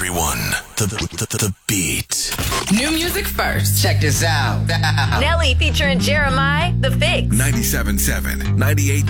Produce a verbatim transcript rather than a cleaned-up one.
ninety-three point one, the, the, the, the beat. New music first. Check this out. Nelly featuring Jeremiah, The Fix. ninety-seven point seven, ninety-eight